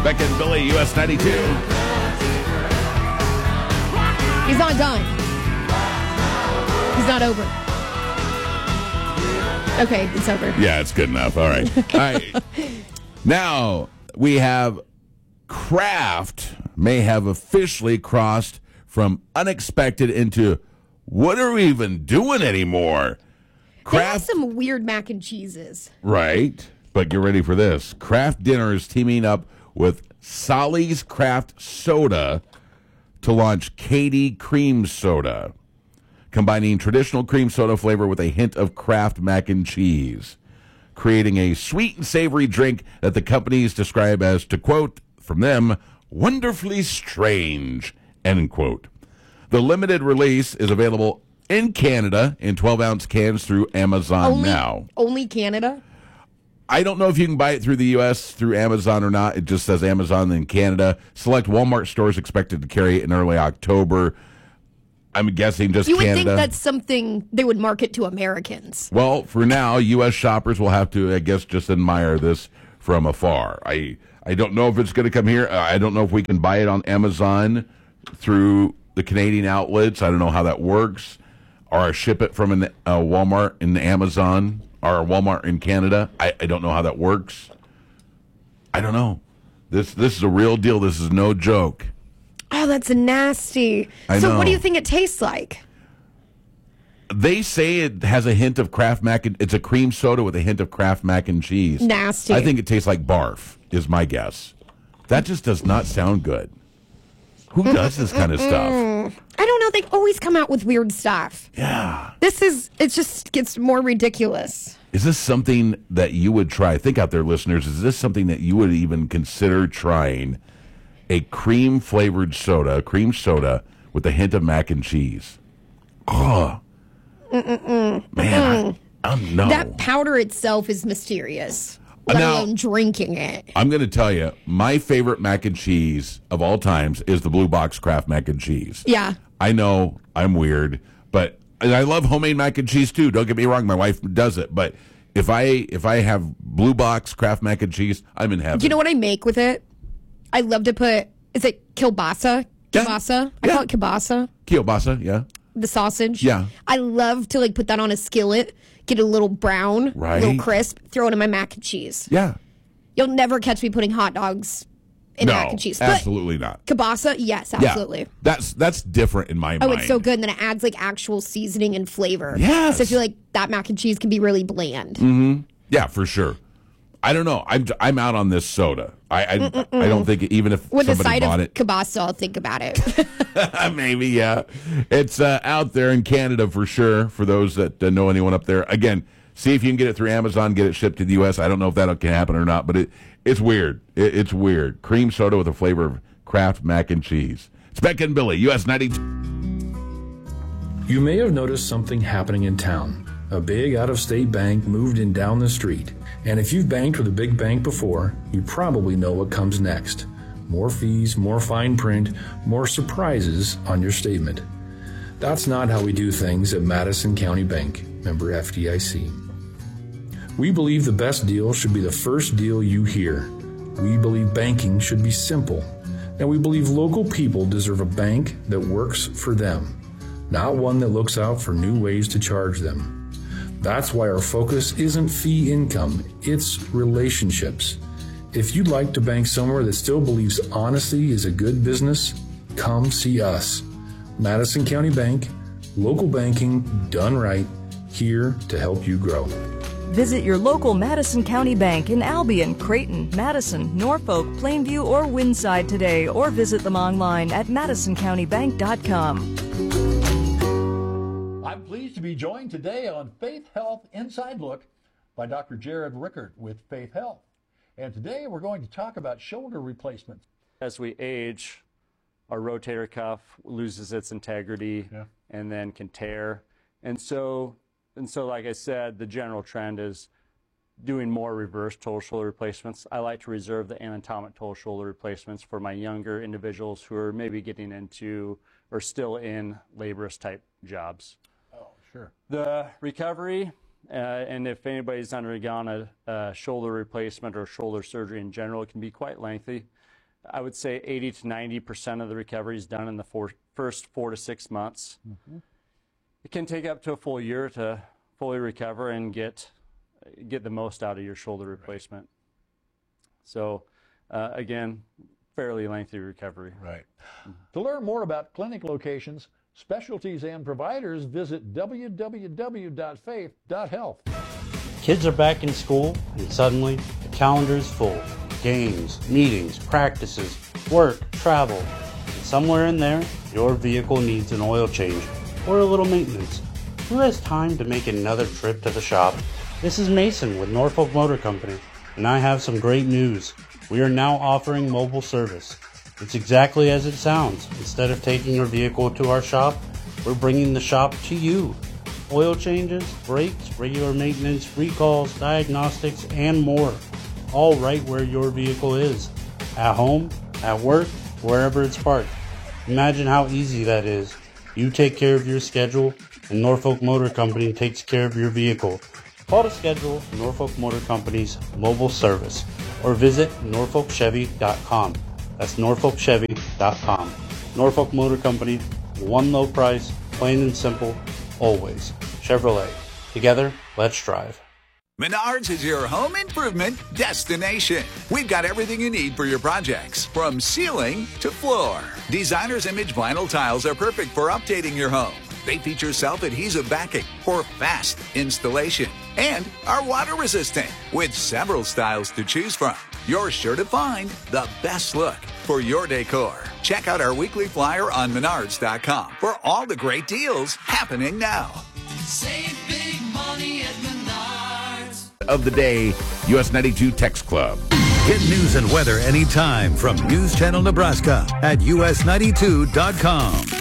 Becca and Billy, US 92. He's not done. He's not over. Okay, it's over. Yeah, it's good enough. All right. All right. Now, we have Kraft may have officially crossed from unexpected into what are we even doing anymore? They have some weird mac and cheeses. Right. But get ready for this. Kraft Dinner is teaming up with Solly's Craft Soda to launch Katie Cream Soda, combining traditional cream soda flavor with a hint of Kraft mac and cheese, creating a sweet and savory drink that the companies describe as, to quote from them, wonderfully strange, end quote. The limited release is available in Canada in 12-ounce cans through Amazon now. Only Canada? I don't know if you can buy it through the U.S. through Amazon or not. It just says Amazon in Canada. Select Walmart stores expected to carry it in early October. I'm guessing just Canada. You would think that's something they would market to Americans. Well, for now, U.S. shoppers will have to, I guess, just admire this from afar. I don't know if it's going to come here. I don't know if we can buy it on Amazon through the Canadian outlets. I don't know how that works. Or ship it from a Walmart in Amazon or Walmart in Canada. I don't know how that works. I don't know. This is a real deal. This is no joke. Oh, that's nasty. So what do you think it tastes like? They say it has a hint of Kraft mac and it's a cream soda with a hint of Kraft mac and cheese. Nasty. I think it tastes like barf, is my guess. That just does not sound good. Who does this kind of stuff? I don't know. They always come out with weird stuff. Yeah. It just gets more ridiculous. Is this something that you would try? Think out there, listeners. Is this something that you would even consider trying? A cream-flavored soda, cream soda with a hint of mac and cheese. Oh. Man, I don't know. That powder itself is mysterious. Let alone drinking it. I'm going to tell you, my favorite mac and cheese of all times is the Blue Box Kraft mac and cheese. Yeah. I know I'm weird, but I love homemade mac and cheese too. Don't get me wrong, my wife does it, but if I have Blue Box Kraft mac and cheese, I'm in heaven. Do you know what I make with it? I love to put, is it kielbasa? Kielbasa? I call it kielbasa. Kielbasa, yeah. The sausage. Yeah. I love to put that on a skillet, get it a little brown, a little crisp, throw it in my mac and cheese. Yeah. You'll never catch me putting hot dogs in mac and cheese. Absolutely not. Kielbasa, yes, absolutely. Yeah, that's different in my mind. Oh, it's so good. And then it adds actual seasoning and flavor. Yes. So I feel like that mac and cheese can be really bland. Mm-hmm. Yeah, for sure. I don't know. I'm out on this soda. I don't think even if with somebody bought it. With the side of kielbasa, I'll think about it. Maybe, yeah. It's out there in Canada for sure. For those that know anyone up there, again, see if you can get it through Amazon, get it shipped to the U.S. I don't know if that can happen or not, but it's weird. It's weird. Cream soda with a flavor of Kraft mac and cheese. It's Becca and Billy, US 92. You may have noticed something happening in town. A big out-of-state bank moved in down the street. And if you've banked with a big bank before, you probably know what comes next. More fees, more fine print, more surprises on your statement. That's not how we do things at Madison County Bank, member FDIC. We believe the best deal should be the first deal you hear. We believe banking should be simple. And we believe local people deserve a bank that works for them, not one that looks out for new ways to charge them. That's why our focus isn't fee income, it's relationships. If you'd like to bank somewhere that still believes honesty is a good business, come see us. Madison County Bank, local banking done right, here to help you grow. Visit your local Madison County Bank in Albion, Creighton, Madison, Norfolk, Plainview, or Windside today, or visit them online at madisoncountybank.com. I'm pleased to be joined today on Faith Health Inside Look by Dr. Jared Rickert with Faith Health. And today we're going to talk about shoulder replacements. As we age, our rotator cuff loses its integrity and then can tear. And so, like I said, the general trend is doing more reverse total shoulder replacements. I like to reserve the anatomic total shoulder replacements for my younger individuals who are maybe getting into or still in laborious type jobs. Oh, sure. The recovery, and if anybody's undergone a shoulder replacement or shoulder surgery in general, it can be quite lengthy. I would say 80 to 90% of the recovery is done in the first 4 to 6 months. Mm-hmm. It can take up to a full year to fully recover and get the most out of your shoulder replacement. So, again, fairly lengthy recovery. Right. To learn more about clinic locations, specialties, and providers, visit www.faith.health. Kids are back in school, and suddenly the calendar is full. Games, meetings, practices, work, travel. And somewhere in there, your vehicle needs an oil change or a little maintenance. Who has time to make another trip to the shop? This is Mason with Norfolk Motor Company, and I have some great news. We are now offering mobile service. It's exactly as it sounds. Instead of taking your vehicle to our shop, we're bringing the shop to you. Oil changes, brakes, regular maintenance, recalls, diagnostics, and more. All right where your vehicle is. At home, at work, wherever it's parked. Imagine how easy that is. You take care of your schedule, and Norfolk Motor Company takes care of your vehicle. Call to schedule Norfolk Motor Company's mobile service or visit norfolkchevy.com. That's norfolkchevy.com. Norfolk Motor Company, one low price, plain and simple, always. Chevrolet. Together, let's drive. Menards is your home improvement destination. We've got everything you need for your projects, from ceiling to floor. Designer's Image vinyl tiles are perfect for updating your home. They feature self-adhesive backing for fast installation and are water resistant with several styles to choose from. You're sure to find the best look for your decor. Check out our weekly flyer on Menards.com for all the great deals happening now. Save big money at Menards. Of the day, US 92 Text Club. Get news and weather anytime from News Channel Nebraska at us92.com.